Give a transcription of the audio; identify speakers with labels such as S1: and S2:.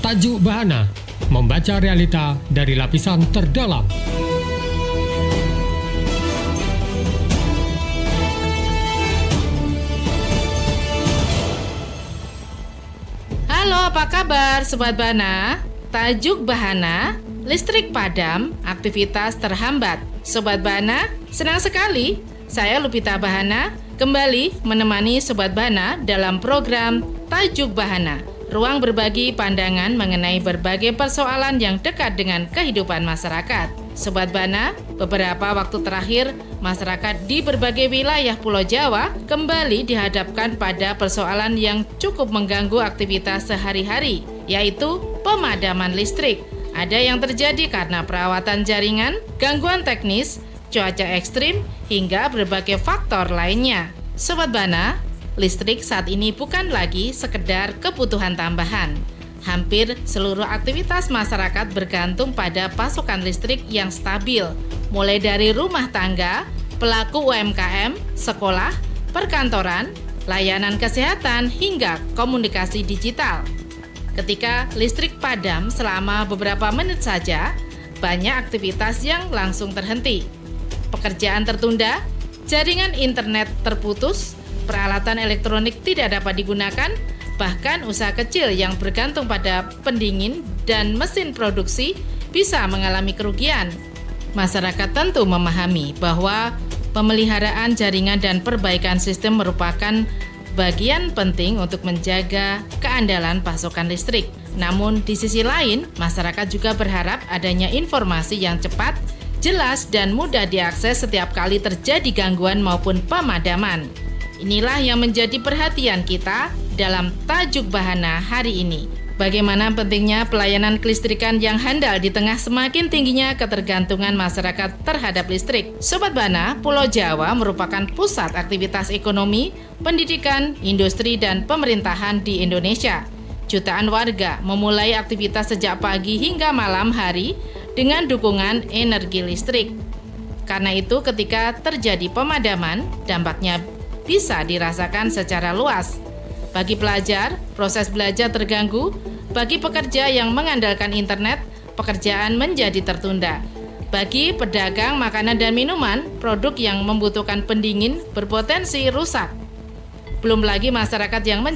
S1: Tajuk Bahana, membaca realita dari lapisan terdalam.
S2: Halo, apa kabar Sobat Bahana? Tajuk Bahana, listrik padam, aktivitas terhambat. Sobat Bahana, senang sekali saya Lupita Bahana kembali menemani Sobat Bahana dalam program Tajuk Bahana, ruang berbagi pandangan mengenai berbagai persoalan yang dekat dengan kehidupan masyarakat. Sobat Bahana, beberapa waktu terakhir masyarakat di berbagai wilayah Pulau Jawa kembali dihadapkan pada persoalan yang cukup mengganggu aktivitas sehari-hari, yaitu pemadaman listrik. Ada yang terjadi karena perawatan jaringan, gangguan teknis, cuaca ekstrim, hingga berbagai faktor lainnya. Sobat Bahana, listrik saat ini bukan lagi sekedar kebutuhan tambahan. Hampir seluruh aktivitas masyarakat bergantung pada pasokan listrik yang stabil, mulai dari rumah tangga, pelaku UMKM, sekolah, perkantoran, layanan kesehatan, hingga komunikasi digital. Ketika listrik padam selama beberapa menit saja, banyak aktivitas yang langsung terhenti. Pekerjaan tertunda, jaringan internet terputus, peralatan elektronik tidak dapat digunakan, bahkan usaha kecil yang bergantung pada pendingin dan mesin produksi bisa mengalami kerugian. Masyarakat tentu memahami bahwa pemeliharaan jaringan dan perbaikan sistem merupakan bagian penting untuk menjaga keandalan pasokan listrik. Namun di sisi lain, masyarakat juga berharap adanya informasi yang cepat, jelas, dan mudah diakses setiap kali terjadi gangguan maupun pemadaman. Inilah yang menjadi perhatian kita dalam Tajuk Bahana hari ini. Bagaimana pentingnya pelayanan kelistrikan yang handal di tengah semakin tingginya ketergantungan masyarakat terhadap listrik. Sobat Bahana, Pulau Jawa merupakan pusat aktivitas ekonomi, pendidikan, industri, dan pemerintahan di Indonesia. Jutaan warga memulai aktivitas sejak pagi hingga malam hari dengan dukungan energi listrik. Karena itu, ketika terjadi pemadaman, dampaknya bisa dirasakan secara luas. Bagi pelajar, proses belajar terganggu. Bagi pekerja yang mengandalkan internet, pekerjaan menjadi tertunda. Bagi pedagang makanan dan minuman, produk yang membutuhkan pendingin berpotensi rusak. Belum lagi masyarakat yang